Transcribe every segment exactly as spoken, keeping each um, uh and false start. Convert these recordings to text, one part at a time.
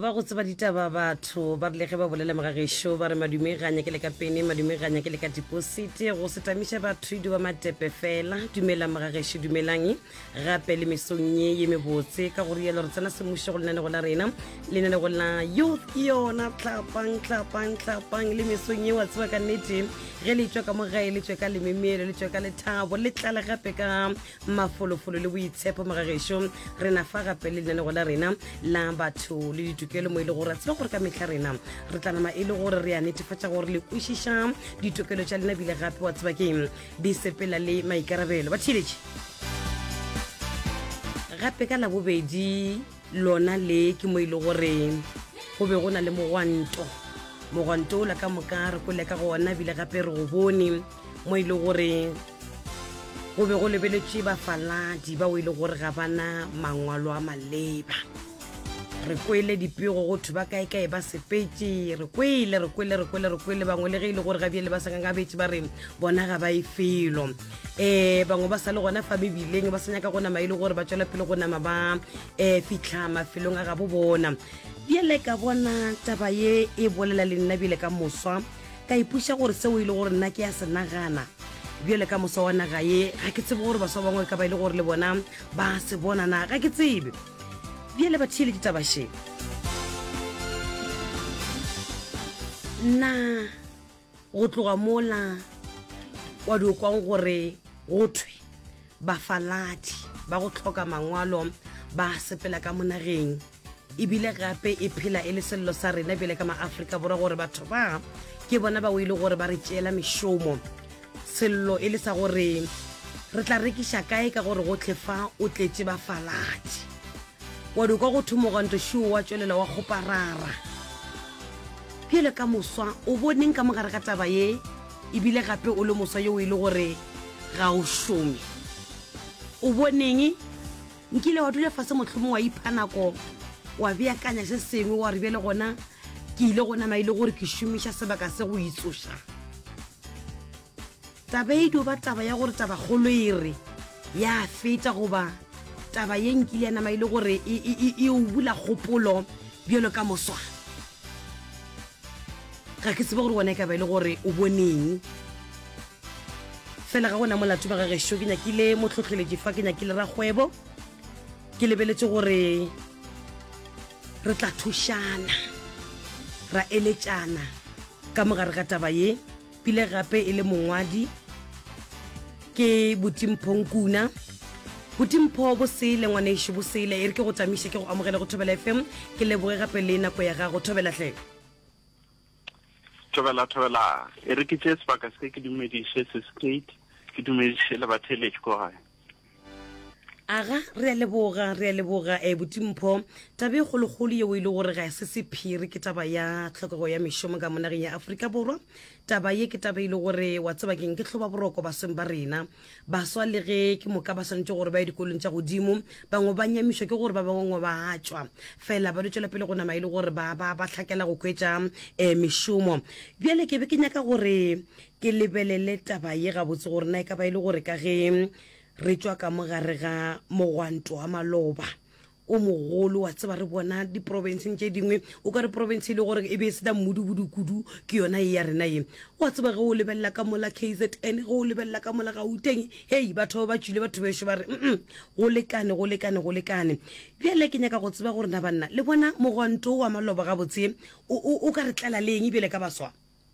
ba go tseba ditaba batho ba rile ge ba bolela mogagesho ba re madume ganya ke le ka pene madume ganya ke le ka deposit go setamiša batho di ba matepe fela dumela mogagesho dumelang gape le mesonye ye mebotse ka gore yelo re tsena semušo go lenane go la rena lenane go la youth ke yona tlhapang tlhapang tlhapang le mesonye wa tseba ka nnete ge le tswa ka mogae le tswa ka lememelo le tswa ka lethabo le tlala gape ka mafolofolo le boitshepo mogagesho re na fa gape le lenane go la rena la batho le ditokelo mo ile gore a tseba gore ka mehla rena re tlanama e le gore re a netefatša gore le kwešiša ditokelo tša lena bile gape wa tseba ke di sepela le maikarabelo ba thiletše gape ka la bobedi lona le ke mo ile gore go be go na le mogwanto mogwanto o la ka moka re kole ka gona bile gape re go bone mo ile gore go be go lebeletše bafaladi ba o ile gore ga bana mangwalo a maleba re kwele dipego go thuba kae kae ba sepetse re kwele re kwele re kwele re kwele bangwe le ge ile gore ga biele ba sanga ga betse ba re bona ga ba ifelo eh bangwe ba sale gona fa bibileng ba senya ka gona maile gore ba tswela pele go nama ba eh fitla mafelong a ga bo bona biele ka bona taba ye e bolela le nna bile ka moswa ka ipusha gore se o ile gore nna ke ya senagana biele ka moswa wa naga ye ga ke tsebe gore ba so bangwe ka ba ile gore le bona ba se bona na ga ke tsebe biele ba thile ditabashe na go tloga mola wa di kwang gore go thwe bafaladi ba go tlhoka mangwalo ba sepela ka monageng ebile gape e phela e le sello sa rena bile ka maAfrika borwa gore batho ba ke bona ba o ile gore ba re tšela mešomo sello e le sa gore re tla rekiša kae ka gore go tlhefa o tletše bafaladi wa di kwa go thumoganto šio wa tšwelela wa kgoparara pele ka moswa o boneng ka mogare ka taba ye ebile gape o le moswa yo o ile gore ga o šome o boneng nkile wa dula fase motlhomo wa ipha nako wa beakanya se sengwe wa re bjele gona ke ile gona ma ile gore ke šomiša sebaka se go itsoša taba e dio ba taba ya gore taba kgolo ere ya feta goba taba ye nkile yana ma ile gore e o bula kgopolo bjelo ka moswa ga ke tsebe gore wona e ka ba ile gore o boneng fela ga gona molato ba ga gesho ke nyakile motlhotlheletši fa ke nyakile ra kgwebo ke lebeletse gore re tla thušana ra eletšana ka mogare ga taba ye pile gape e le mongwadi ke Botimphonkuna Botimpho bo sele ngwanešo bo sele e re ke go tsamiša ke go amogela go Thobela F M ke leboge gape le nako ya ga go Thobela hle Thobela Thobela e re ke tse sebaka se ke dumediše se skate ke dumediše le batheletši ko gae aga re a leboga re a leboga e Botimpho tabe go le golo ye o ile gore ga se sephiri ke taba ya tlhokego ya mešomo ka monageng ya Afrika borwa taba ye ke taba ile gore wa tseba keng ke hloba boroko ba seng ba rena ba swa le ge ke moka ba santse gore ba ye dikolong tša godimo bangwe ba nyamišwa ke gore ba bangwe ba tswa fela ba dutšela pele gona ma ile gore ba ba ba tlhakela go kwetša eh mešomo bjale ke be ke nyaka gore ke lebelele taba ye ga botse gore na e ka ba ile gore ka ge re tswa ka mogare ga mogwanto wa maloba o mogolo wa tseba re bona di provinceng tše dingwe o ka re province ile gore e be se da mmudubudu kudu ke yona e ya rena ye wa tseba ge o lebella ka mola K Z N ge o lebella ka mola Gauteng hey batho ba tšwile batho bešo ba re go lekane go lekane go lekane bjale ke nyaka go tseba gore na banna le bona mogwanto wa maloba ga botse o ka re tlala leng ebile ka baswa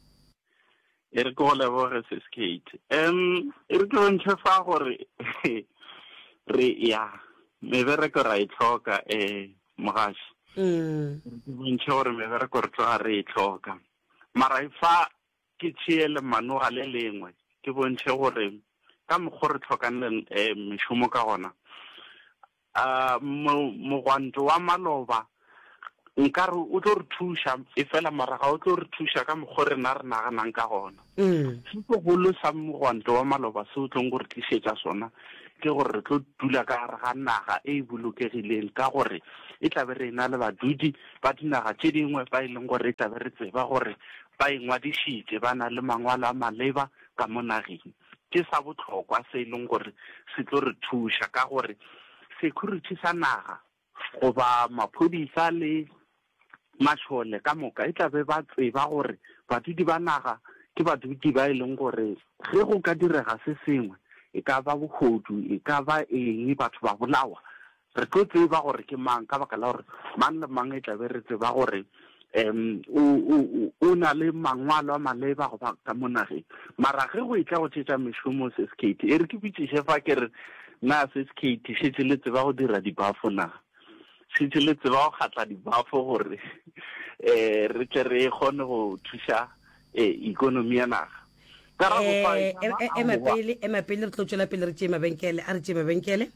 e re go leboge se skate em e re go ntšhefa gore re ya mebereko ra itlhoka eh mogashi mm re ntšhe gore mebereko re tloga re itlhoka mara ifa ke tšhiele mano ga le lengwe ke bontšhe gore ka mokgwa re tlhokaneng eh mešomo ka gona a mogwanto wa maloba nkare o tlo re thuša e fela mara ga o tlo re thuša ka mokgwa re na re naganang ka gona se segolo sa mogwanto wa maloba se o tlong gore tlišetša sona ke gore re tlo dula ka gare ga naga e e bolokegileng ka gore e tlabe re na le badudi ba dinaga tše dingwe ba e leng gore e tlabe re tseba gore ba ingwadišitše ba na le mangwalo a maleba ka mo nageng ke sa botlhokwa se e leng gore se tlo re thuša ka gore security sa naga goba maphodisa le mašole ka moka e tla be ba tseba gore badudi ba naga ke badudi ba e leng gore ge go ka direga se sengwe e ka ba bogodu e ka ba eng batho ba bolawa re tlo tseba gore ke mang ka baka la gore mang le mang e tla be re tseba gore um o na le mangwalo a maleba go ba ka monageng mara ge go e tla go tšetša mešomo se skate e re ke bitšiše fa ke re na se skate šetse le tseba go dira dibafo na šetse le tseba go kgatla dibafo gore um re tle re kgone go thuša ikonomi ya naga emapele emapele re tlo tšwela pele re tšee mabenkele a re tšee mabenkele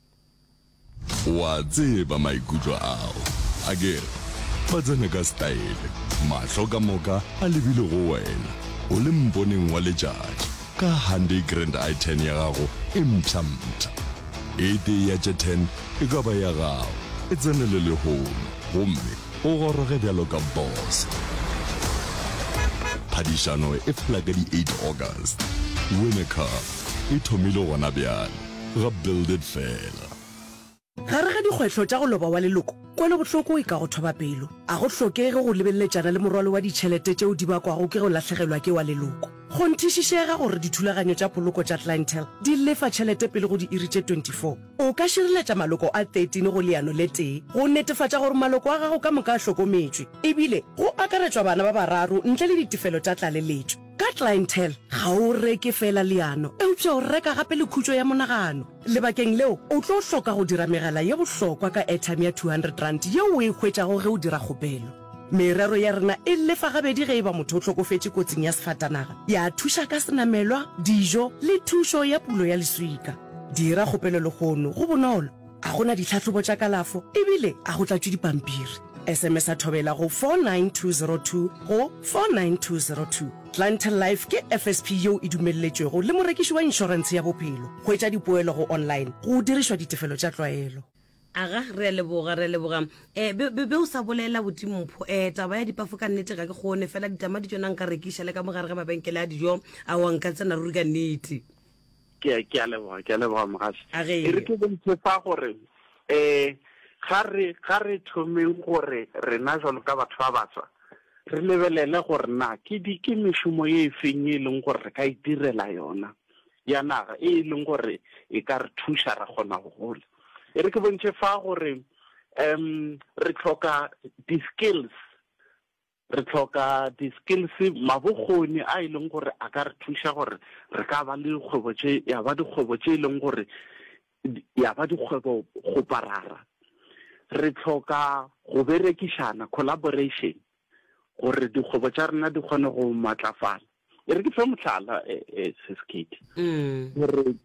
wa tseba maikutlo ao a kere ba tsena ka style mahlo ka moka a lebile go wena o le mponeng wa letšatši ka Hyundai Grand i ten ya gago e mpšhampša e tee ya tše ten e ka ba ya gago e tsenele lehono gomme o goroge bjalo ka boss phadišano e fela ka di eight August winner car e thomile gona bjale ga build it fela gare ga dikgwetlho tša go loba wa leloko kwane bohloko e ka go thoba pelo a go hlokege go lebelletšana le morwalo wa ditšhelete tšeo di bakwago ke go latlhegelwa ke wa leloko go nthišišega gore dithulaganyo tša poloko tša clientele di lefa tšhelete pele go di iri tše twenty-four o ka šireletša maloko a thirteen go leano le tee go netefatša gore maloko a gago ka moka a hlokometšwe ebile go akaretšwa bana ba bararo ntle le ditefelo tša tlaleletšo ka clientele ga o reke fela leano eupša o reka gape le khutšo ya monagano lebakeng leo o tlo hloka go dira megala ye bohlokwa ka airtime ya two hundred rand yeo o e hwetšago ge o dira kgopelo merero ya rena e lefa gabedi ge e ba motho o hlokofetše kotsing ya sefatanaga ya thuša ka senamelwa dijo le thušo ya pulo ya leswika dira kgopelo legono go bonolo a gona ditlhatlhobo tša kalafo ebile a go tlatšwe dipampiri sms a thobela go four nine two zero two go four nine two zero two clientele life ke F S P yeo e dumelletšwego le morekiši wa inšorense ya bophelo go etša dipoelo go online go dirišwa ditefelo tša tlwaelo aga re leboga re leboga eh be be o sa bolela botimpho eh taba ya dipafo ka nnete ga ke gone fela ditama di tsona nka rekisha le ka mogare ga mabenkele a dijo a wa nka tsena ruri ka nnete ke ke a leboga ke a leboga mogasi Age. e re ke bontse fa gore eh ga re ga re thomeng gore rena jalo ka batho ba batswa re lebelele gore na ke di ke mešomo ye e feng e leng gore re ka itirela yona ya naga e leng gore e ka re thuša ra kgona go gola e re ke bontse fa gore um re tlhoka di-skills re tlhoka di-skills mabokgoni a e leng gore a ka re thuša gore re ka ba le dikgwebo tše ya ba dikgwebo tše e leng gore ya ba dikgwebo go parara re tlhoka go berekišana collaboration gore dikgwebo tša rena di kgone go matlafala e re ke fe motlhala seskate gore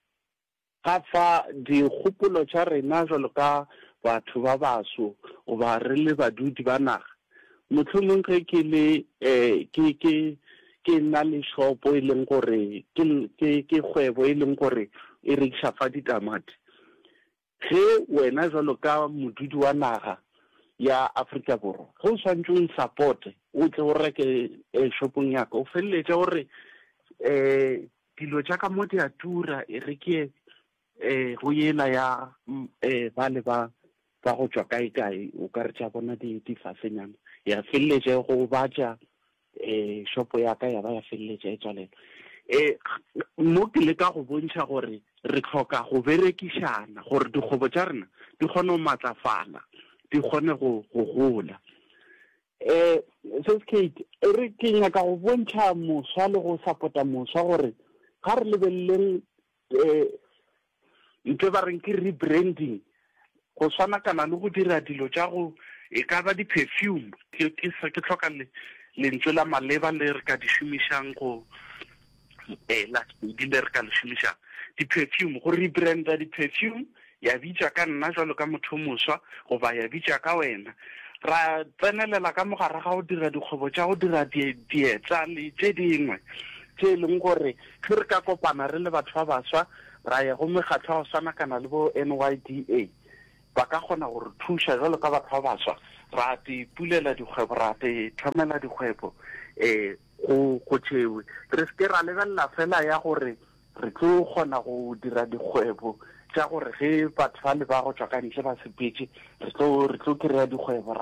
ga fa dikgopolo tša rena jalo ka batho ba baso goba re le badudi ba naga mohlomong ge ke le um ke ke ke nna le shopo e leng gore ke ke kgwebo e leng gore e rekiša fa ditamati ge wena jalo ka modudi wa naga ya Afrika Borwa go swantse o support o tle o reke shopong ya ka o feletse gore eh dilo tša ka mo di a tura e re ke eh go yela ya eh ba le ba ba go tswa kae kae o ka re tša bona di di fasenyana ya feletse go batša eh shopo ya ka ya ba ya feletse e tswalela eh mo ke le ka go bontšha gore re tlhoka go berekišana gore dikgwebo tša rena di kgone go matlafala di kgone go go gola eh so skate e re ke nyaka go bontšha moswa le go supporta moswa gore ga re lebeleleng eh ntse ba reng ke rebranding go swana kana le go dira dilo tša go e ka ba di-perfume ke ke ke tlhoka le lentswe la maleba le re ka di šomišang go eh la di le re ka le šomišang di-perfume go rebranda di-perfume ya bitša ka nna jalo ka motho moswa goba ya bitša ka wena ra tsenelela ka mogare ga go dira dikgwebo tša go dira dietsa le tše dingwe tše e leng gore ge re ka kopana re le batho ba baswa ra ya go mekgatlho go sana kana le bo N Y D A ba ka kgona gore thuša jalo ka batho ba baswa ra ti pulela dikgwebo ra ti tlhamela dikgwebo eh go go tšewe re se ke ra lebelela fela ya gore re tlo kgona go dira dikgwebo tša gore ge batho ba le ba go tswa ka ntle ba sepetse re tlo re tlo kry-a dikgwebo ra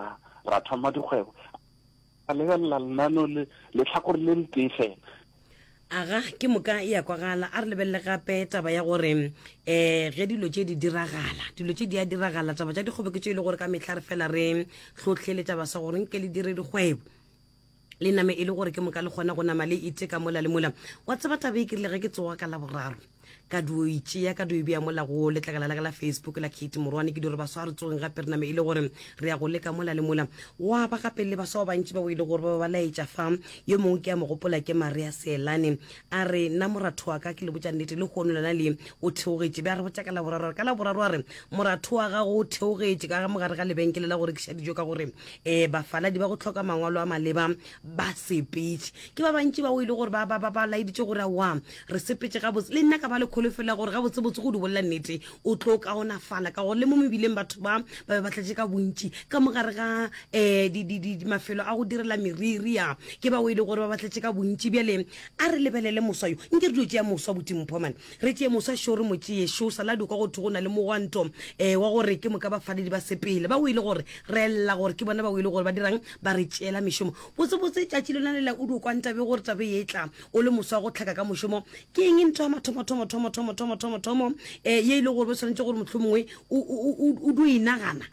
ra thoma dikgwebo a lebelela lenano le tlhakore le le tee fela aga ke moka e ya kwagala a re lebelele gape taba ya gore um ge dilo tse di diragala dilo tse di a diragala taba tsa dikgwebo ke tse e le gore ka metlha re fela re tlhotlhele taba sa gore nke le dire dikgwebo le name e le gore ke moka le kgona go nama le ite ka mola le mola wa tseba taba e ke rile ge ke tsoga ka la boraro ka duitse ya ka duibe ya mola go letlakala la ka la Facebook la Kate Morwane ke dire ba swa re tsogeng gape re name e le gore re ya go leka mola le mola wa ba gape le ba swa bantsi ba o ile gore ba ba laetša fa yo mongwe ke ya mogopola ke Maria Selane a re nna moratho wa ka ke le botša nnete le kgono lana le o theogetše be a re botša ka la boraro ka la boraro a re moratho wa ga go theogetše ka ga mogare ga lebenkele la go rekiša dijo ka gore um bafaladi ba go tlhoka mangwalo a maleba ba sepetse ke ba bantši ba o ile gore ba laeditše gore wa re sepetse gabotse le nna ka ba le kholofela gore gabotsebotse go di bolela nnete o tlo kaonafala ka gore le mo mebileng batho ba ba be ba tlatše ka bontši ka mogare ga um mafelo a go direla meriri ya ke ba o ile gore ba ba tlatše ka bontši bjale a re lebelele moswa yo nke re dio tšea moswa botimphoman re tšee moswa šo re mo tšee šo saladi ka go thwe go na le mogwanto um wa gore ke moka bafaledi ba sepele ba o ile gore re ella gore ke bona ba o ile gore ba dirang ba re tšeela mešomo botsebotse tšatši lona lela o di o kwantabe gore tabe ye tla o le moswa go tlhaka ka mošomo ke eng ntho ya mathomathomathomo thomo thomo thomo thomo eh ye ile gore ba tshwanetse gore motlho mongwe o do inagana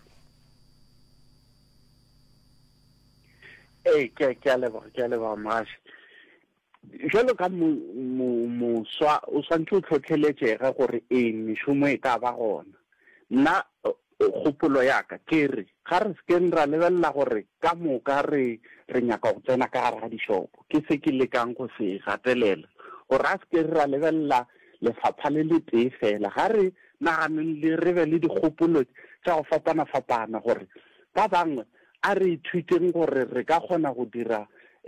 eh ke ke a leboga ke a leboga Mashi jalo ka mo swa o swantse o tlhotlheletsega gore e mishomo e ka ba gona nna kgopolo ya ka ke re ga re se ke ra lebella gore ka moka re re nyaka go tsena ka gare ga dishopo ke se ke lekang go se gatelela gore a se ke ra lebella lefapha le le tee fela ga re naganeng le re be le dikgopolo tša go fapana-fapana gore ba bangwe a re ithuteng gore re ka kgona go dira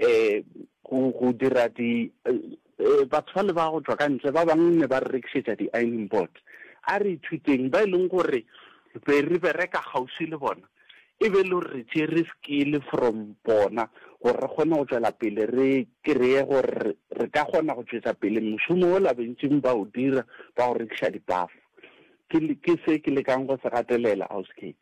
um go dira di batho ba le ba go tswa ka ntle ba bangwe ne ba re rekišetša di-ironing board a re ithuteng ba e leng gore be re bereka gausi le bona e be le gore re tšee re skill from bona gore re kgone go tswela pele re kreye gore re ka kgona go tšwetša pele mošomo o labentseng ba o dira ba go rekiša dipafo ke se ke lekang go se gatelela Auskate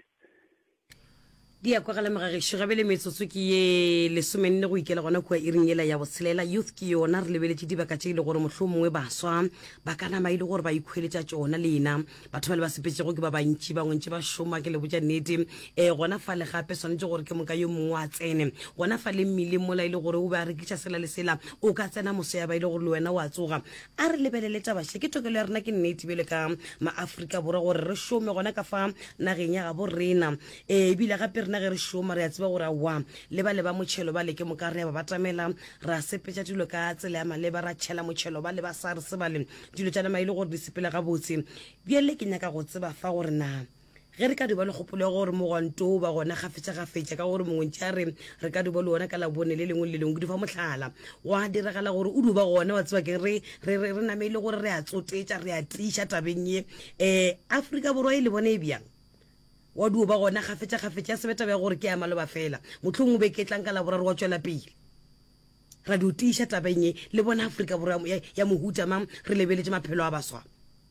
di ya kwa gala magagesho gabe le metsotso ke ye lesomenne go ikela gona kua iring ela ya botshelela youth ke yona re lebeletse dibaka tše ile gore mohlho mongwe baswa ba ka nama ile gore ba ikhweletša tšona lena batho ba le ba sepetšego ke ba bantši bangwentši ba šoma ke le botša nnete um gona fa le gape swanetse gore ke moka yo mongwe a tsene gona fa le mmileng mola ile gore o be a rekiša sela le sela o ka tsena moso ya ba ile gore le wena o a tsoga a re lebelele tabaše ke tokelo ya rena ke nnete bele ka maaforika borwa gore re šome gona ka fa nageng ya gabo rena um ebile gape ge re šoma re a tseba gore wa le ba le ba motšhelo ba leke moka re ya ba batamela ra sepetša dilo ka tsela ya maleba ra tšhela motšhelo ba le ba sa re sebale dilo tša nama ile gore di sepela gabotse bjale ke nyaka go tseba fa gore na ge re ka di ba le kgopolo ya gore mogwanto ba gona gafetša-gafetša ka gore mongwentši a re re ka di ba le ona ka labone le lengwe le lengwe ke di fa motlhala go a diragala gore o duba gona wa tseba ke re re nameile gore re a tsotetša re a tiša tabeng ye um Afrika Borwa e le bone e bjang wa du ba gona gafetša-gafetša ya sebeta ba gore ke ya maloba fela motlhong o be ke tlang ka laboraro wa tšwela pele ra di o tiiša tabeng e le bona Afrika Borwa ya mohuta mang re lebeletše maphelo a baswa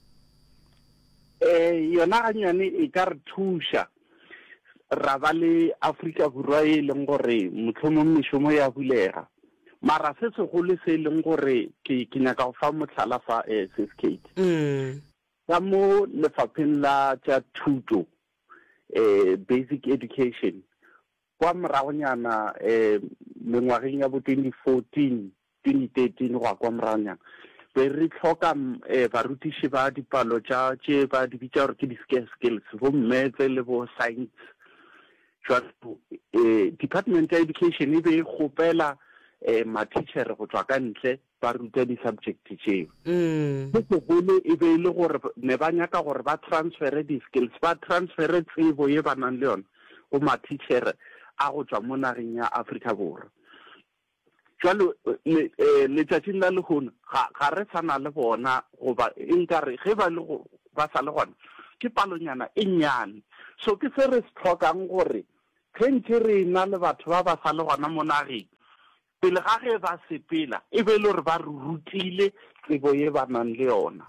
um yona ganyane e ka re thuša ra ba le Afrika Borwa e leng gore mohlomong mešomo ya bulega mara se segolo se e leng gore ke nyaka go fa motlhala fa Certificate ka mo lefapheng la tša thuto Uh, basic education kwa moragonyana um mengwageng ya bo twenty fourteen twenty thirteen go ya kwa moragonyana be re tlhoka um barutiši ba dipalo tša tše ba di bitša gore ke di-skills bo mmetse le bo science jalo um department ya education e be e kgopela um matitšhere go tswa ka ntle ba ruta di-subject tšeo se segolo e be e le gore ne ba nyaka gore ba transfere di-skills ba transfere tsebo ye ba nang le yone go matitšhere a go tswa mo nageng ya Afrika Borwa jalo letšatšing la lehono ga re sana le bona goba nkare ge ba ba sa le gona ke palonyana e nnyane so ke se re se tlhokang gore kgentšhe re na le batho ba ba sa le gona mo nageng pele ga ge ba sepela e be le gore ba rutile tsebo ye ba nang le yona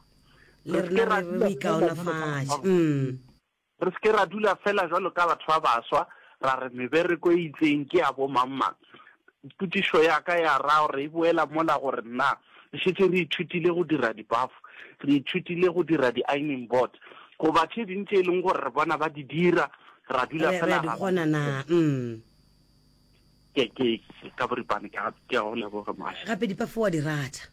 re se ke ra dula fela jalo ka batho ba baswa ra re mebereko e itseng ke a bo mamang putišo ya ka ya ra gore e boela mola gore nna re šetse re ithutile go dira dibafo re ithutile go dira di-ironing board goba tše dintše e leng gore re bona ba di dira ra dula fela ke ke ka boripane ke a go leboga Mašwi gape dipafo wa di rata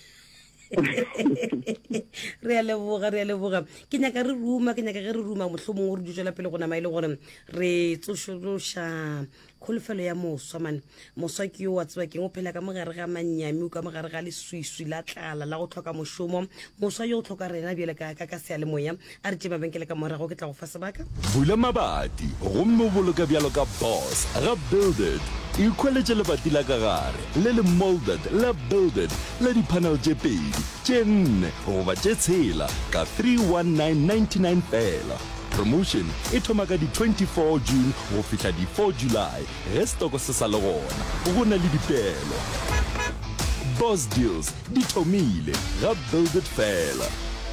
re a leboga re a leboga ke nyaka re ruma ke nyaka ge re ruma mohlomong o re dutšela pele go nama e le gore re tsošološa kholofelo ya moswa mane moswa ke yo wa tseba keng o phela ka mogare ga mannyami o ka mogare ga leswiswi la tlala la go tlhoka mošomo moswa yo o tlhoka rena bjele ka ka sealemoya a re tše mabenkele ka morago ke tla go fa sebaka bula mabati gomme o boloka bjalo ka boss ga builded ikhweletše lebati la ka gare le le molded la builded le di-panel tše pedi tše nne goba tše tshela ka three one nine ninety-nine fela promotion e thoma ka di twenty-four June go fihla di four July ge stoko se sa le gona go na le dipeelo boss deals di thomile ga builded fela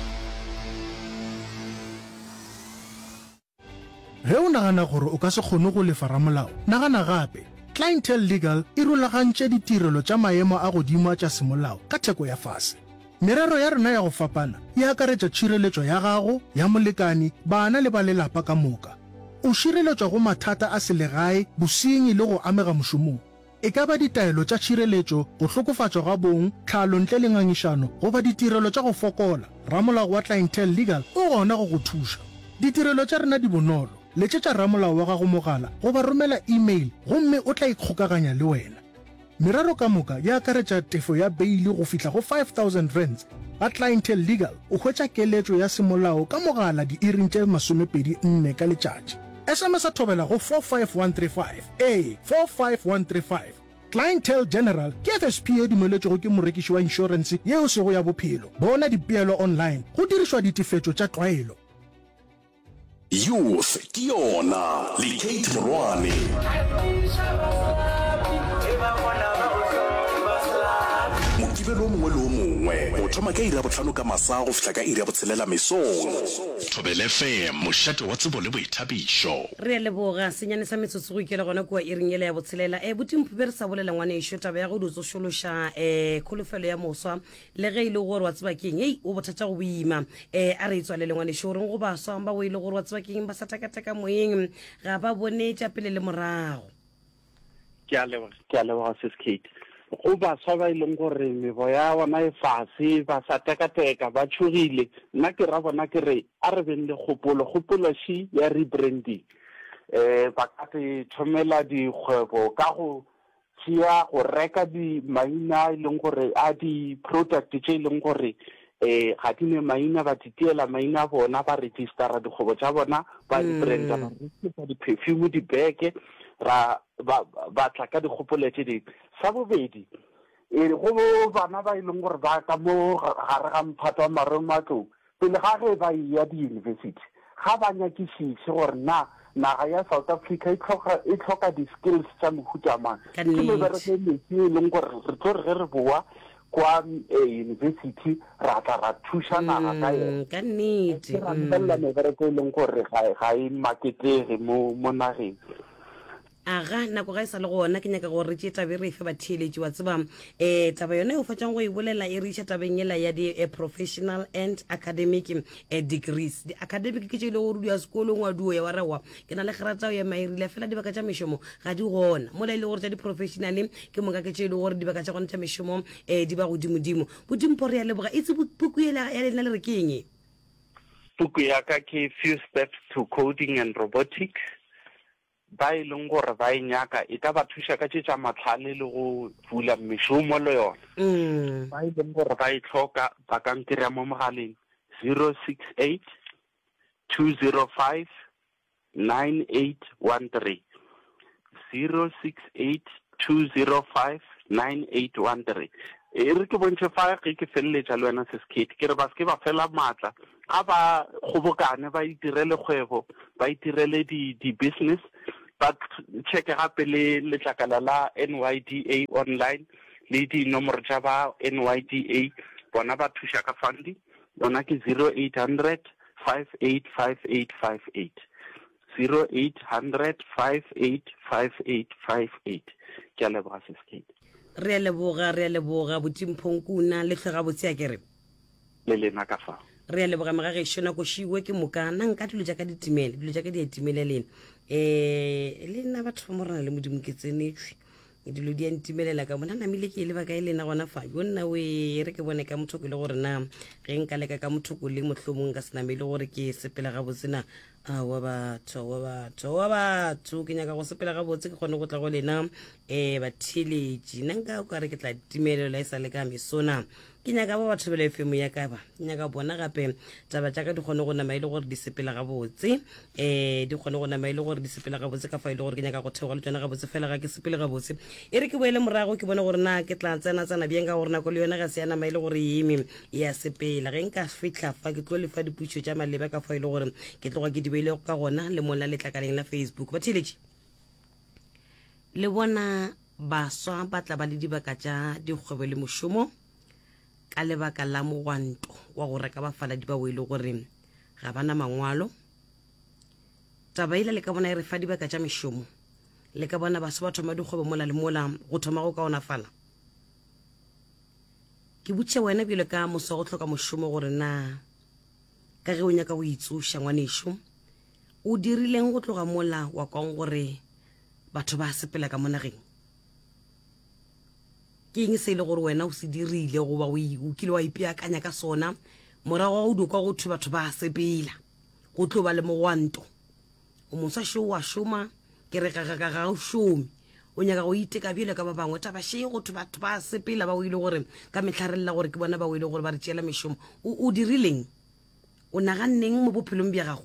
ge o nagana gore o ka se kgone go lefa ramolao nagana gape Clientele Legal e rulagantše ditirelo tša maemo a godimo tša semolao ka theko ya fase merero ya rena ya go fapana e akaretša tšhireletšo ya gago ya molekani bana le ba lelapa ka moka o šireletšwa go mathata a selegae bosenyi le go amega mošomong e ka ba ditaelo tša tšhireletšo go hlokofatšwa ga bong tlhalo ntle le ngangišano goba ditirelo tša go fokola ramolao wa Clientele Legal o gona go go thuša ditirelo tša rena di bonolo letšetša ramolao wa gago mogala goba romela email gomme o tla ikgokaganya le wena merero ka moka ya akaretša tefo ya beili go fihla go five thousand rands ga Clientele Legal o hwetša keletšo ya semolao ka mogala di-iring tše masomepedi nne ka letšatši S M S a thobela go four five one three five a four five one three five Clientele General ke F S P e dumeletšego ke morekiši wa inšorense yeo sego ya bophelo bona dipeelo online go dirišwa ditefetšo tša tlwaelo youth ke yona le Kate Morwane mokibelo mongwe le o mongwe go thoma ka iri ya botlhano ka masa go fihla ka iri ya botshelela mesong Thobela F M mošate wa tsebo le boithabišo re leboga senyane sa metsotso go ikela gona kua iring ele ya botshelela e botimphupe re sa bolela ngwane ešo taba ya go dutso šološa um kholofelo ya moswa le ge ile gore wa tseba keng ei o bothata go boima um a re etswalele ngwane ešo goreng go baswa ba o ile gore wa tseba keng ba sa takataka moeng ga ba bone tša pele le morago ke a leboga sis Kate go baswa ba ileng gore mebo ya bona e fase ba sa tekateka ba tshogile nna ke ra bona ke re a re beng le kgopolo kgopolo shi ya rebranding eh ba ka te thomela dikgwebo ka go tšea go reka di maina ileng gore a di product tše ileng gore eh ga di ne maina ba titiela maina bona ba registera dikgwebo tša bona ba di branda ba register di perfume di beke ra ba ba tla ka dikgopolo tše di sa bobedi e go bana ba ileng gore ba ka mo gare ga mphato wa maromatlo pele ga ge ba ya di university ga ba nyakišiše gore na naga ya South Africa e tlhoka e tlhoka di skills tša mehutama ke mebereko e metsi e leng gore re tlo re ge re boa kwa university ra tla ra thuša naga ka yone ka nnete ra ntelela mebereko e leng gore ga e marketege mo nageng aga nako ga e sa le gona ke nyaka gore tše tabe re fe batheeletši wa tseba um taba yone o fatšang go e bolela e reša tabeng ela ya di-professional and academic degrees di-academic ke tše ile gore dia sekolong wa duo ya wa rewa ke na le kgeratao ya maerile fela dibaka tša mešomo ga di gona mola ile gore tša di-professional ke moka ke tše ile gore dibaka tša gona tša mešomo um di ba godimodimo bodimpo re ya leboga itse puku ya lena le re ke eng puku ya ka ke few steps to coding and robotics ba e leng gore ba e nyaka e ka ba thuša ka tše tša matlhale le go bula mešomo le yone ba e leng gore ba e tlhoka ba ka nkry-a mo mogaleng zero six eight two zero five nine eight one three zero six eight two zero five nine eight one three e re ke bontšhe fa ge ke feleletša le wena seskate ke re ba se ke ba fela maatla ga ba kgobokane ba itirele kgwebo ba itirele di-business ba check gape le letlakala la N Y D A online le dinomoro tša ba N Y D A bona ba thuša ka funding bona ke zero eight hundred five eight five eight five eight zero eight hundred five eight five eight five eight. Ke a leboga Seskate. Re a leboga re a leboga Botimphong kuna le tlhoga botse a kere Le lena ka fa. re a leboga mega ge shona go shiwe ke mokana nka dilo ja ka ditimele dilo ja ka di etimele lena eh le nna batho ba morana le modimo ke tsenetswe dilo di entimelela ka bona namile ke le ba ka elena gona fa yo nna we re ke bone ka motho ke le gore na ge nka leka ka motho ko le mohlomong ka senamele gore ke sepela ga botsena a wa batho wa batho wa batho ke nyaka go sepela ga botse ke gone go tla go lena eh batheletši nna nka o ka re ke tla timelela e sa le ka mesona ke nyaka ba batho bela F M ya ka ba ke nyaka bona gape taba tša ka di kgone go nama ile gore di sepela ga botse eh di kgone go nama ile gore di sepela ga botse ka fa ile gore ke nyaka go theoga le tsona ga botse fela ga ke sepele ga botse e re ke boele morago ke bona gore na ke tla tsena tsena bjeng ka gore nako le yona ga se ya nama ile gore yimi ya sepela ge nka fitla fa ke tlo le fa diputšo tša maleba ka fa ile gore ke tloga ke di beile ka gona le mola le tlakaleng la Facebook ba theletše le bona baswa ba tla ba le dibaka tša dikgwebo le mošomo ka lebaka la mogwanto wa go reka bafaladi ba wele gore ga bana mangwalo taba ile le ka bona e re fa dibaka tša mešomo le ka bona baswa ba thoma dikgwebo mola le mola go thoma go ka ona fala ke butše wena bjelo ka moso go tlhoka mošomo gore na ka ge o nyaka go itsoša ngwanešo o dirileng go tloga mola wa kwang gore batho ba sepela ka monageng ke eng se ile gore wena o se dirile goba o kile wa ipeakanya ka sona morago wa go dukwa go thwe batho ba sepela go tlo ba le mogwanto o moswa šo wa šoma ke re gagaga ga o šome o nyaka go iteka bjele ka ba bangwe taba šee go thwe batho ba sepela ba o ile gore ka metlharela gore ke bona ba o ile gore ba re tšeela mešomo o dirileng o naganneng mo bophelong bja gago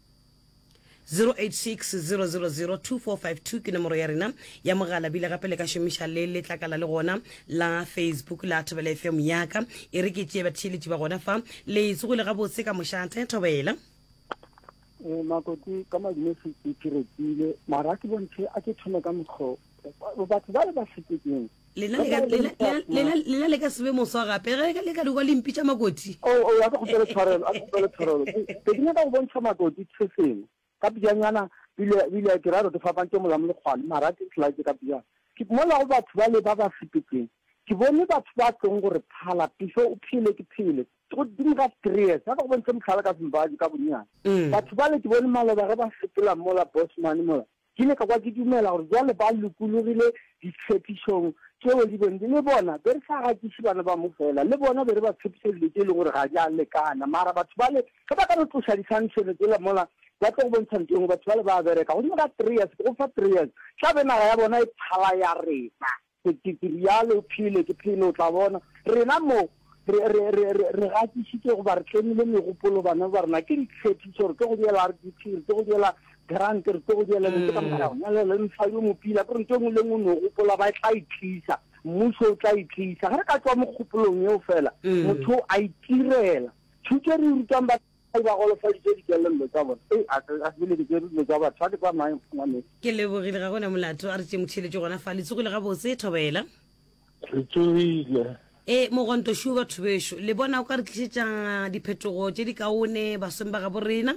zero eight six zero zero zero two four five two ke nomoro ya rena ya mogala bile gape le ka šomiša le letlakala le gona la Facebook la Thobela F M yaka e re ke tšee batheletši ba gona fa le itsogo le gabotse ka mošate Thobela makoti ka madimo se ikiretile mara ke bontse a ke thome ka mokgo batho ba le ba setekeng lena lena le ka sebe moswa gape ge le ka dikwa le mpitša makoti o ya ka go pele tshwarelo a go pele tshwarelo ke dine ka go bontsha makoti tshefeng ka pijanyana bile bile ke raro te fapantse molamo le kgwale mara ke slide ka pijana ke mola go batho ba le ba ba setekeng ke bone batho ba tsong gore phala pifo o phile ke phile go dinga stress ga go bontsha mhlala ka Zimbabwe ka bonyana batho ba le ke bone maloba ga ba sepela mola bossman mola ke le ka kwa ke dumela gore jwale ba lokulogile di-petition tseo di bone le bona be re sa gatise bana ba mo fela le bona be re ba tshepisebile ke le gore ga di a lekana mara batho ba le ka ba ka re tloša disanctione tsela mola ba tlo go bontsha nteng batho ba le ba bereka godimo ka three years go fa three years tla be naga ya bona e phala ya rena ke rialo phile ke phile o tla bona rena mo re re re re gatisitse go ba re tlemile megopolo bana ba rena ke ditshepiso re ke go diela R D P re ke go diela grant re ke go diela le ka mara le le mfa yo mopila ke re ntse ngwe le ngwe no gopola ba tla itlisa mmuso o tla itlisa ga re ka tswa mo gopolong eo fela motho a itirela thuto re rutang ba ba go le fa ditse di kelello tsa bona e a a bile di kelello tsa ba tshwate kwa mae ngwane ke lebogile ga gona molato a re tše motheletše gona fa le tsogile ga botse Thobela re tsogile e mogonto šo batho bešo le bona o ka re tlišetša diphetogo tše di kaone basong ba ga borena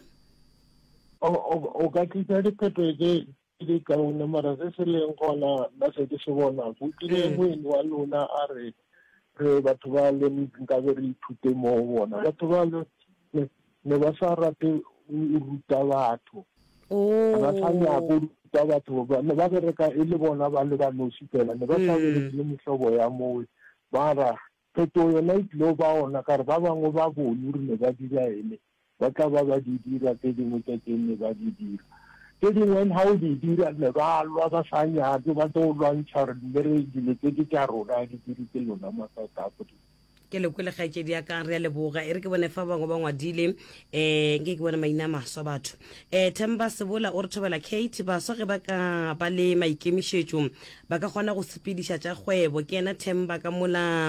o ka tlisa diphetogo tše di kaone mara se se leng gona ba se ke se bona go tlile ngwene wa lona a re re batho ba le nka be re ithute mo bona batho ba le ne ba sa rate o ruta batho ba sa nyako ruta batho ne ba bereka e le bona ba le ba nosi fela ne ba sa berekile mehlobo ya mowe mara phetogo yona e tlile ba ona ka re ba bangwe ba bone re ne ba dira ene ba tla ba ba di dira tse dingwe tse teng ne ba di dira tse dingwe ga o di dira ne ba lwa ba sa nyake ba tlo lwantšha gore mme re dilo tse ke tša rona di diritse lona ma-South Africa ke lekole kgaetšedi ya ka re a leboga e re ke bone fa bangwe ba ngwadile um nke ke bone maina maswa batho um Themba Sebola o re Thobela Kate baswa ge ba ka ba le maikemišetšo ba ka kgona go sepediša tša kgwebo ke ena Themba ka mola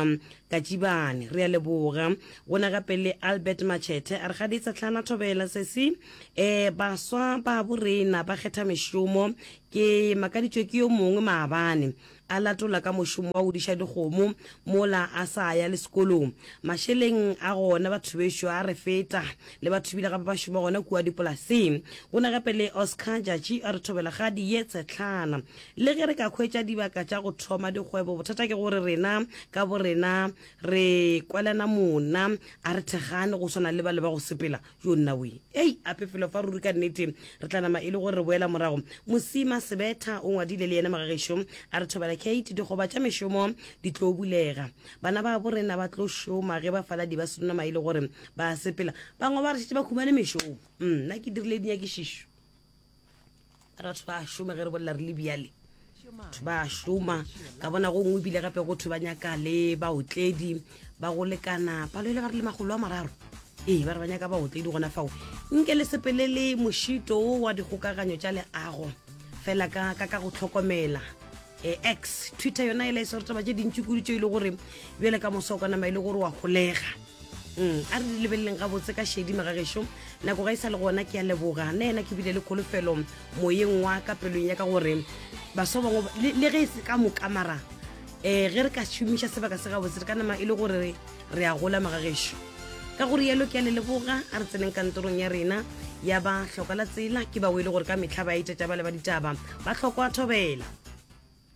ka Jibane re a leboga gona gape le Albert Machete a re ga ditsa tlhana thobela sesi eh baswa ba borena ba kgetha meshomo ke makaditswe ke yo mongwe maabane a latola ka moshomo wa godisha dikgomo mola a sa ya le sekolong masheleng a gona batho besho a re feta le batho bile gape ba shoma gona kua dipolaseng gona gape le Oscar Jaji a re thobela ga di yetse tlhana le ge re ka khwetša dibaka tša go thoma dikgwebo bothata ke gore rena ka borena re kwalana mona a re thegane go swana le ba le ba go sepela yo nna we ei ape felo fa ruri ka nnete re tla nama e le gore re boela morago Mosima Sebetha o ngwadile le yena magagesho a re thobela Kate dikgoba tša meshomo di tlo bulega bana ba borena ba tlo shoma ge ba fala di ba sona maile gore ba sepela bangwe ba re tše ba khumane meshomo nna ke dirile dinyakišišo ratho ba shoma ge re bolela re le bjale ba shoma ka bona go ngwe bile gape go thwe ba nyaka le baotledi ba go lekana palo ile ga re le magolo a mararo ee ba re ba nyaka baotledi gona fao nke le sepelele mošito wa dikgokaganyo tša leago fela ka ka go tlhokomela eh X Twitter yona ile se re taba tše dintši kuditšo ile gore bjale ka moso kana maile gore wa golega mm a re lebeleng ga botse ka shedi magagesho nako ga isa le gona ke a leboga nna ena ke bile le kholofelo moyeng wa ka pelong ya ka gore baso bangwe le ge se ka mokamara eh ge re ka shumisha sebaka se ga botse ka nama ile gore re a gola magagesho ka gore yalo ke a le leboga a re tseneng kantorong ya rena ya ba hlokala tsela ke ba wele gore ka metlha ba ite tša ba le ba ditaba ba hlokwa thobela